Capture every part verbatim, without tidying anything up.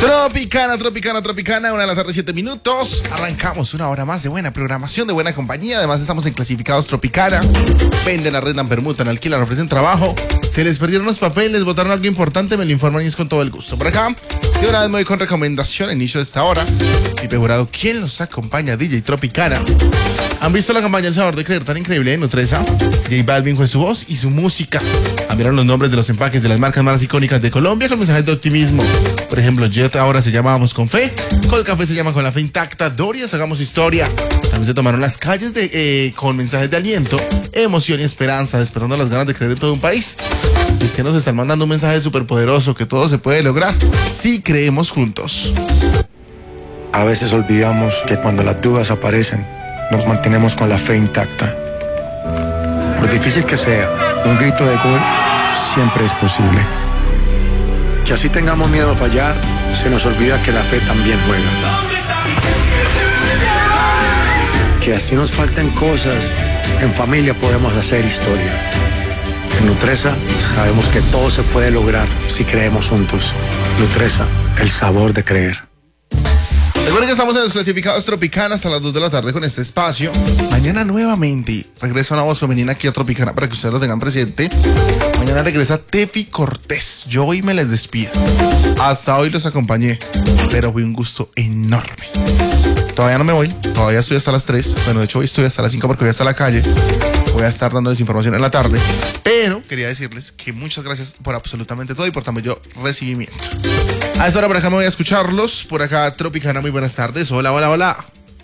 Tropicana, Tropicana, Tropicana, una de la tarde, siete minutos. Arrancamos una hora más de buena programación, de buena compañía. Además, estamos en clasificados Tropicana. Venden, arrendan, permutan, alquilan, ofrecen trabajo. Se les perdieron los papeles, votaron algo importante, me lo informan y es con todo el gusto. Por acá, de una vez me voy con recomendación a inicio de esta hora. Pipe Jurado, ¿quién nos acompaña? D J Tropicana. ¿Han visto la campaña El Sabor de Creer tan increíble de Nutresa? J Balvin fue su voz y su música. Cambiaron los nombres de los empaques de las marcas más icónicas de Colombia con mensajes de optimismo. Por ejemplo, Jet ahora se llama Vamos con Fe, Col Café se llama Con la Fe Intacta, Dorias Hagamos Historia. También se tomaron las calles de, eh, con mensajes de aliento, emoción y esperanza, despertando las ganas de creer en todo un país. Y es que nos están mandando un mensaje súper poderoso, que todo se puede lograr si creemos juntos. A veces olvidamos que cuando las dudas aparecen, nos mantenemos con la fe intacta. Por difícil que sea, un grito de gol siempre es posible. Que así tengamos miedo a fallar, se nos olvida que la fe también juega. Que así nos falten cosas, en familia podemos hacer historia. En Nutresa sabemos que todo se puede lograr si creemos juntos. Nutresa, el sabor de creer. Recuerden que estamos en los clasificados Tropicana hasta las dos de la tarde con este espacio. Mañana nuevamente regresa una voz femenina aquí a Tropicana para que ustedes lo tengan presente. Mañana regresa Tefi Cortés. Yo hoy me les despido. Hasta hoy los acompañé, pero fue un gusto enorme. Todavía no me voy, todavía estoy hasta las tres. Bueno, de hecho hoy estoy hasta las cinco porque voy hasta la calle. Voy a estar dándoles información en la tarde. Pero quería decirles que muchas gracias por absolutamente todo y por también yo recibimiento. A esta hora por acá me voy a escucharlos. Por acá Tropicana, muy buenas tardes. Hola, hola, hola.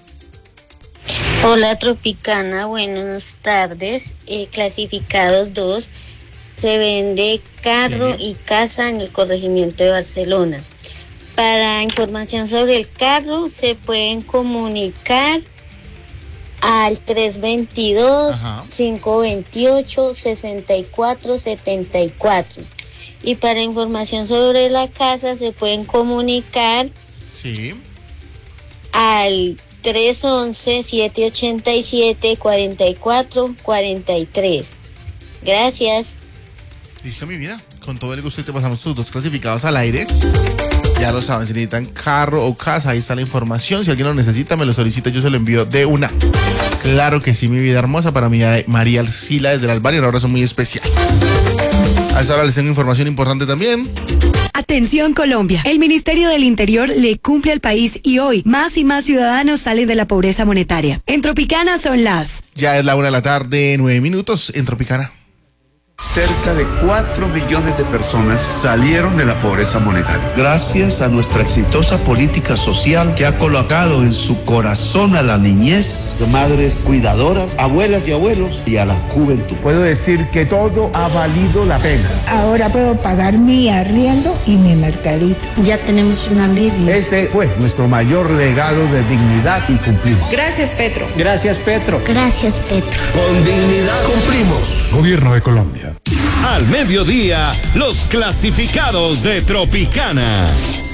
Hola Tropicana, buenas tardes. Eh, clasificados dos. Se vende carro sí. y casa en el corregimiento de Barcelona. Para información sobre el carro se pueden comunicar al tres veintidós, cinco veintiocho, sesenta y cuatro setenta y cuatro. Y para información sobre la casa se pueden comunicar sí. al tres once, siete ochenta y siete, cuarenta y cuatro cuarenta y tres. Gracias. Listo, mi vida. Con todo el gusto y te pasamos tus dos clasificados al aire. Ya lo saben, si necesitan carro o casa, ahí está la información. Si alguien lo necesita, me lo solicita, yo se lo envío de una. Claro que sí, mi vida hermosa. Para mí, María Alcila desde el Albania, un abrazo muy especial. A esta hora les tengo información importante también. Atención Colombia, el Ministerio del Interior le cumple al país y hoy más y más ciudadanos salen de la pobreza monetaria. En Tropicana son las... Ya es la una de la tarde, nueve minutos en Tropicana. Cerca de cuatro millones de personas salieron de la pobreza monetaria. Gracias a nuestra exitosa política social que ha colocado en su corazón a la niñez, madres cuidadoras, abuelas y abuelos y a la juventud. Puedo decir que todo ha valido la pena. Ahora puedo pagar mi arriendo y mi mercadito. Ya tenemos un alivio. Ese fue nuestro mayor legado de dignidad y cumplimos. Gracias, Petro. Gracias, Petro. Gracias, Petro. Con dignidad cumplimos. Gobierno de Colombia. Al mediodía, los clasificados de Tropicana.